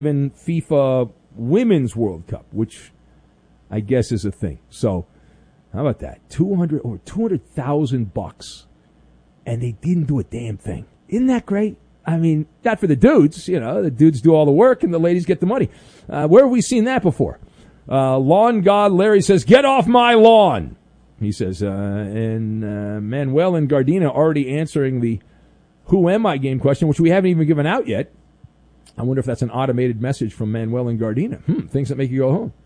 even FIFA Women's World Cup, which I guess is a thing. So how about that? $200,000, and they didn't do a damn thing. Isn't that great? I mean, not for the dudes. The dudes do all the work and the ladies get the money. Where have we seen that before? Lawn God Larry says, "Get off my lawn." He says, and Manuel and Gardena already answering the "Who am I" game question, which we haven't even given out yet. I wonder if that's an automated message from Manuel and Gardena. Things that make you go home.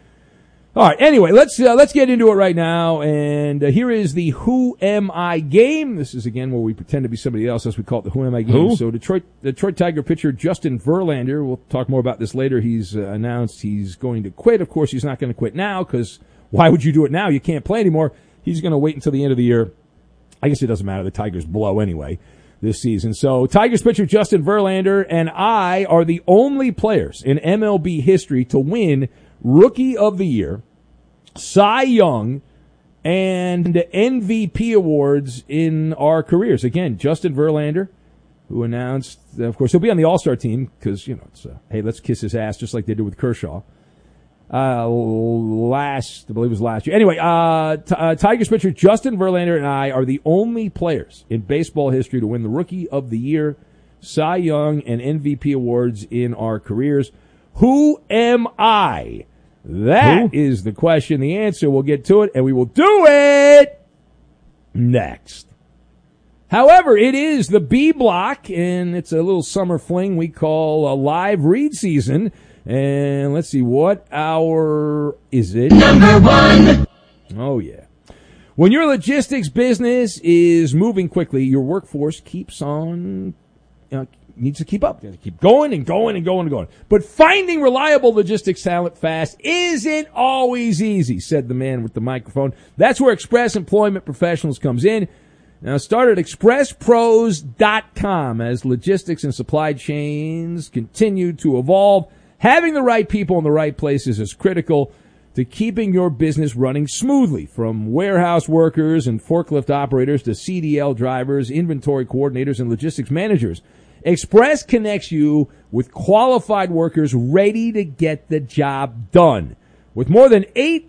All right. Anyway, let's get into it right now. And here is the Who Am I game. This is again where we pretend to be somebody else, as we call it the Who Am I game. Who? So Detroit Tiger pitcher Justin Verlander. We'll talk more about this later. He's announced he's going to quit. Of course, he's not going to quit now because why would you do it now? You can't play anymore. He's going to wait until the end of the year. I guess it doesn't matter. The Tigers blow anyway this season. So Tigers pitcher Justin Verlander and I are the only players in MLB history to win Rookie of the Year, Cy Young, and MVP awards in our careers. Again, Justin Verlander, who announced, of course, he'll be on the All-Star team because, it's, hey, let's kiss his ass just like they did with Kershaw. I believe it was last year. Anyway, Tigers pitcher Justin Verlander and I are the only players in baseball history to win the Rookie of the Year, Cy Young, and MVP awards in our careers. Who am I? That is the question. The answer, we'll get to it, and we will do it next. However, it is the B block, and it's a little summer fling we call a live read season. And let's see, what hour is it? Number one. Oh, yeah. When your logistics business is moving quickly, your workforce keeps on, needs to keep up. Keep going and going and going and going. But finding reliable logistics talent fast isn't always easy, said the man with the microphone. That's where Express Employment Professionals comes in. Now, start at expresspros.com as logistics and supply chains continue to evolve. Having the right people in the right places is critical to keeping your business running smoothly, from warehouse workers and forklift operators to CDL drivers, inventory coordinators, and logistics managers. Express connects you with qualified workers ready to get the job done. With more than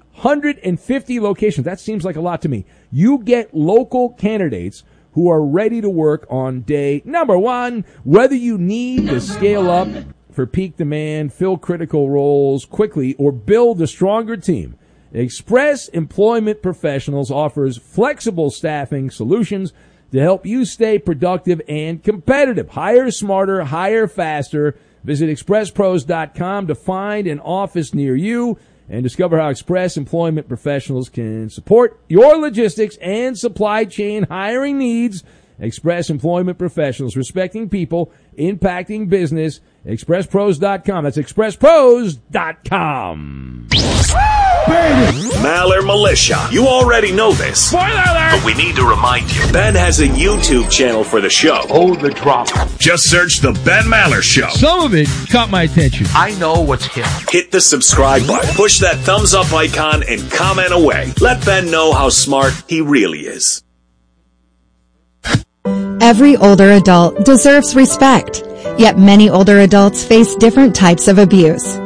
850 locations, that seems like a lot to me, you get local candidates who are ready to work on day number one. Whether you need to scale up for peak demand, fill critical roles quickly, or build a stronger team, Express Employment Professionals offers flexible staffing solutions to help you stay productive and competitive. Hire smarter, hire faster. Visit expresspros.com to find an office near you and discover how Express Employment Professionals can support your logistics and supply chain hiring needs. Express Employment Professionals, respecting people, impacting business. expresspros.com. That's expresspros.com. Maller Militia. You already know this. Spoiler alert! But we need to remind you. Ben has a YouTube channel for the show. Hold the drop. Just search The Ben Maller Show. Some of it caught my attention. I know what's hip. Hit the subscribe button, push that thumbs up icon, and comment away. Let Ben know how smart he really is. Every older adult deserves respect, yet many older adults face different types of abuse.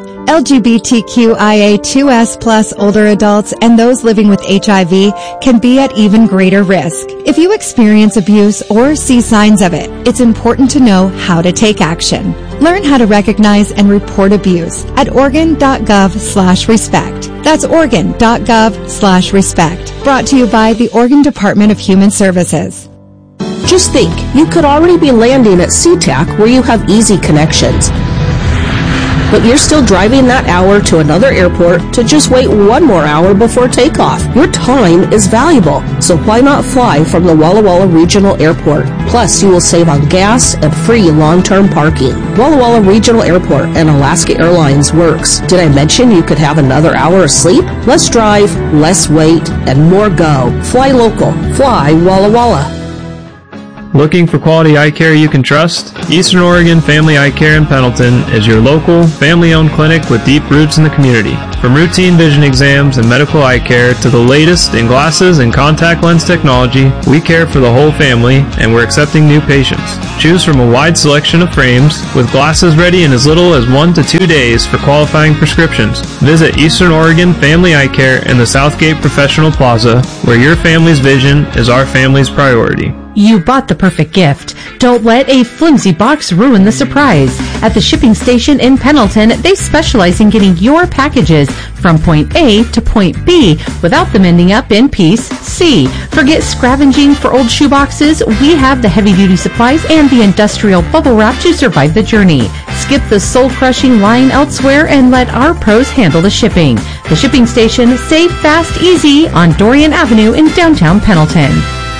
LGBTQIA2S+ older adults and those living with HIV can be at even greater risk. If you experience abuse or see signs of it, it's important to know how to take action. Learn how to recognize and report abuse at Oregon.gov/respect. That's Oregon.gov/respect. Brought to you by the Oregon Department of Human Services. Just think, you could already be landing at SeaTac where you have easy connections. But you're still driving that hour to another airport to just wait one more hour before takeoff. Your time is valuable, so why not fly from the Walla Walla Regional Airport? Plus, you will save on gas and free long-term parking. Walla Walla Regional Airport and Alaska Airlines works. Did I mention you could have another hour of sleep? Less drive, less wait, and more go. Fly local. Fly Walla Walla. Looking for quality eye care you can trust? Eastern Oregon Family Eye Care in Pendleton is your local, family-owned clinic with deep roots in the community. From routine vision exams and medical eye care to the latest in glasses and contact lens technology, we care for the whole family, and we're accepting new patients. Choose from a wide selection of frames, with glasses ready in as little as 1 to 2 days for qualifying prescriptions. Visit Eastern Oregon Family Eye Care in the Southgate Professional Plaza, where your family's vision is our family's priority. You bought the perfect gift. Don't let a flimsy box ruin the surprise. At the shipping station in Pendleton, they specialize in getting your packages from point A to point B without them ending up in piece C. Forget scavenging for old shoeboxes. We have the heavy-duty supplies and the industrial bubble wrap to survive the journey. Skip the soul-crushing line elsewhere and let our pros handle the shipping. The shipping station, safe, fast, easy on Dorian Avenue in downtown Pendleton.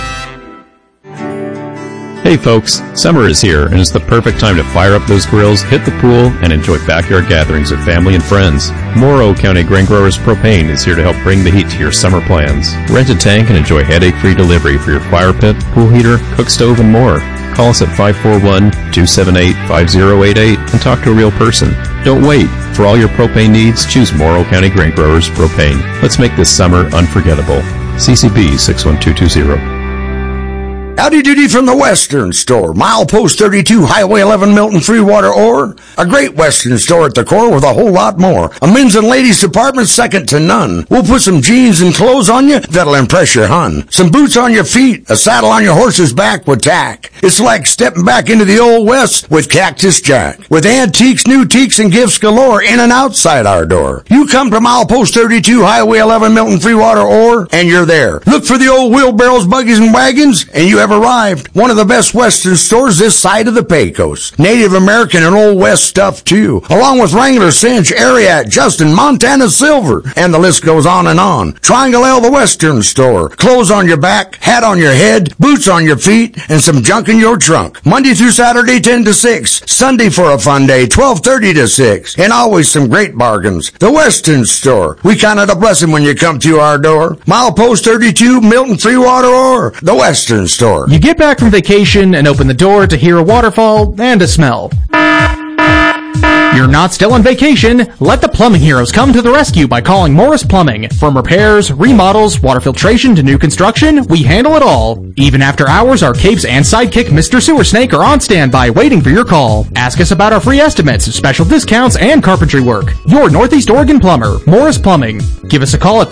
Hey folks, summer is here and it's the perfect time to fire up those grills, hit the pool, and enjoy backyard gatherings with family and friends. Morrow County Grain Growers Propane is here to help bring the heat to your summer plans. Rent a tank and enjoy headache-free delivery for your fire pit, pool heater, cook stove, and more. Call us at 541-278-5088 and talk to a real person. Don't wait. For all your propane needs, choose Morrow County Grain Growers Propane. Let's make this summer unforgettable. CCB 61220. Howdy doody from the Western Store, Milepost 32, Highway 11, Milton, Freewater, Ore. A great Western store at the core with a whole lot more. A men's and ladies department second to none. We'll put some jeans and clothes on you that'll impress your hun. Some boots on your feet, a saddle on your horse's back with tack. It's like stepping back into the Old West with Cactus Jack. With antiques, new teaks, and gifts galore in and outside our door. You come to Milepost 32, Highway 11, Milton, Freewater, Ore, and you're there. Look for the old wheelbarrows, buggies, and wagons, and you have arrived. One of the best Western stores this side of the Pecos. Native American and Old West stuff too, along with Wrangler, Cinch, Ariat, Justin, Montana Silver, and the list goes on and on. Triangle L, the Western Store. Clothes on your back, hat on your head, boots on your feet, and some junk in your trunk. Monday through Saturday, 10 to 6. Sunday for a fun day, 12:30 to 6. And always some great bargains. The Western Store. We count it a blessing when you come to our door. Milepost 32, Milton, Freewater, or the Western Store. You get back from vacation and open the door to hear a waterfall and a smell. You're not still on vacation. Let the plumbing heroes come to the rescue by calling Morris Plumbing. From repairs, remodels, water filtration to new construction, we handle it all. Even after hours, our capes and sidekick Mr. Sewer Snake are on standby waiting for your call. Ask us about our free estimates, special discounts, and carpentry work. Your Northeast Oregon plumber, Morris Plumbing. Give us a call at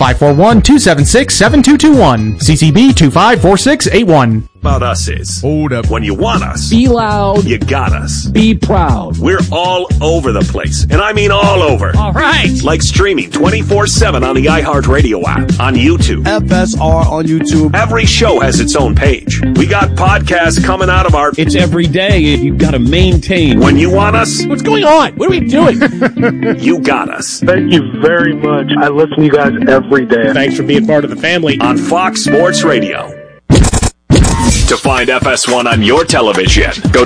541-276-7221. CCB 254681. About us is, Hold up. when you want us, Be loud. you got us. Be proud. We're all over the place, and I mean all over. All right. Like streaming 24/7 on the iHeartRadio app, on YouTube. FSR on YouTube. Every show has its own page. We got podcasts coming out of our... It's every day. You've got to maintain. When you want us, What's going on? What are we doing? you got us. Thank you very much. I listen to you guys every day. Thanks for being part of the family. On Fox Sports Radio. To find FS1 on your television, go to